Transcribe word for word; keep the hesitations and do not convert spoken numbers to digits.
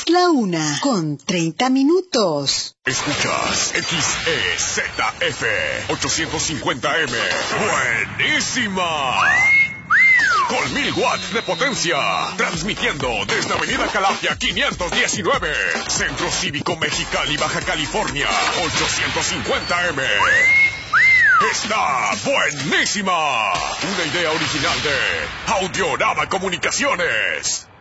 Es la una con treinta minutos. Escuchas X E Z F ochocientos cincuenta M. ¡Buenísima! Con mil watts de potencia. Transmitiendo desde Avenida Calafia quinientos diecinueve. Centro Cívico Mexicali, Baja California. ochocientos cincuenta M. ¡Está buenísima! Una idea original de Audiorama Comunicaciones.